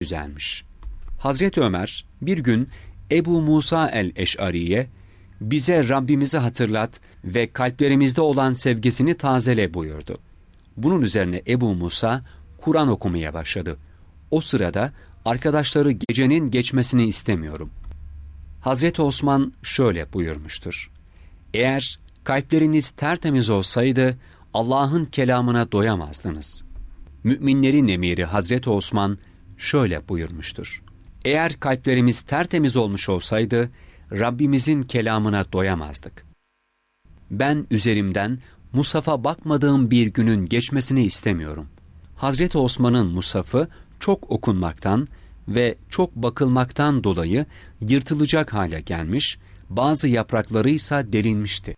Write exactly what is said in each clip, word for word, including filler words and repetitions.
güzelmiş. Hazreti Ömer bir gün Ebu Musa el-Eş'ari'ye bize Rabbimizi hatırlat ve kalplerimizde olan sevgisini tazele buyurdu. Bunun üzerine Ebu Musa Kur'an okumaya başladı. O sırada arkadaşları gecenin geçmesini istemiyorum. Hazreti Osman şöyle buyurmuştur. Eğer kalpleriniz tertemiz olsaydı Allah'ın kelamına doyamazdınız. Müminlerin emiri Hazreti Osman şöyle buyurmuştur. Eğer kalplerimiz tertemiz olmuş olsaydı Rabbimizin kelamına doyamazdık. Ben üzerimden Musaf'a bakmadığım bir günün geçmesini istemiyorum. Hazreti Osman'ın Musaf'ı çok okunmaktan ve çok bakılmaktan dolayı yırtılacak hale gelmiş, bazı yaprakları ise delinmişti.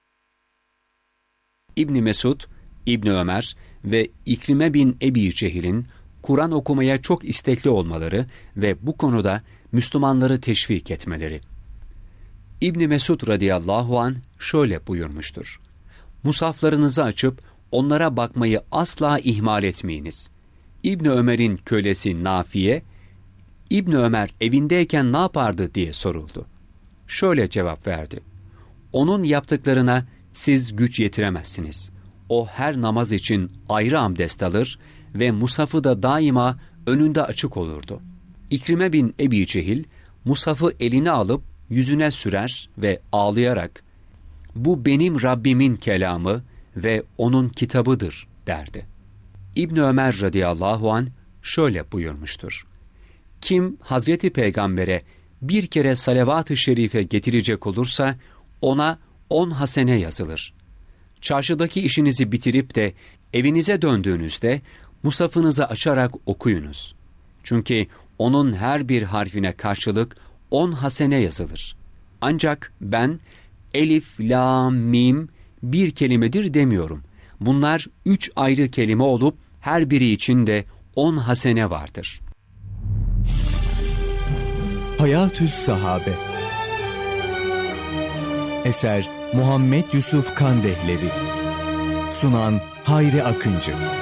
İbn Mesud, İbn Ömer ve İkrime bin Ebi Cehil'in Kur'an okumaya çok istekli olmaları ve bu konuda Müslümanları teşvik etmeleri. İbn Mesud radıyallahu anh şöyle buyurmuştur. Musaflarınızı açıp onlara bakmayı asla ihmal etmeyiniz. İbn Ömer'in kölesi Nafiye, İbn Ömer evindeyken ne yapardı diye soruldu. Şöyle cevap verdi. Onun yaptıklarına siz güç yetiremezsiniz. O her namaz için ayrı abdest alır ve musafı da daima önünde açık olurdu. İkrime bin Ebi Cehil, musafı eline alıp yüzüne sürer ve ağlayarak, bu benim Rabbimin kelamı ve onun kitabıdır derdi. İbn Ömer radıyallahu anh şöyle buyurmuştur. Kim Hazreti Peygamber'e bir kere salavat-ı şerife getirecek olursa ona on hasene yazılır. Çarşıdaki işinizi bitirip de evinize döndüğünüzde musafınızı açarak okuyunuz. Çünkü onun her bir harfine karşılık on hasene yazılır. Ancak ben elif, la, mim bir kelimedir demiyorum. Bunlar üç ayrı kelime olup her biri için de on hasene vardır. Hayatü's Sahabe. Eser Muhammed Yusuf Kandehlevi. Sunan Hayri Akıncı.